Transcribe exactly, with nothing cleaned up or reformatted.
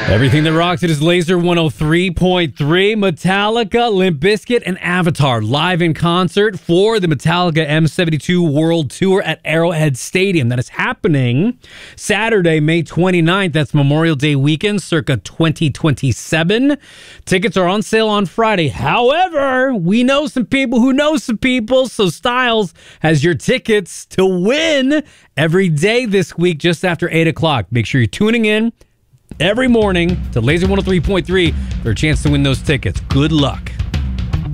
Everything that rocks it is Laser one oh three point three. Metallica, Limp Bizkit, and Avatar live in concert for the Metallica M seventy-two World Tour at Arrowhead Stadium. That is happening Saturday, May twenty-ninth. That's Memorial Day weekend, circa twenty twenty-seven. Tickets are on sale on Friday. However, we know some people who know some people, so Styles has your tickets to win every day this week just after eight o'clock. Make sure you're tuning in every morning to Laser one oh three point three for a chance to win those tickets. Good luck.